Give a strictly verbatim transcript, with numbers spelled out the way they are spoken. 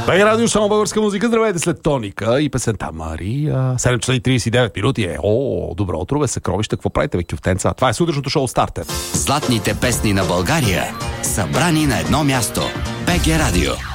БГ Радио, само българска музика. Здравейте след Тоника и песента Мария. седем часа и тридесет и девет минути е. О, добро утро, бе, съкровища. Какво правите, бе, кюфтенца? Това е сутрешното шоу Стартер. Златните песни на България, събрани на едно място. БГ Радио.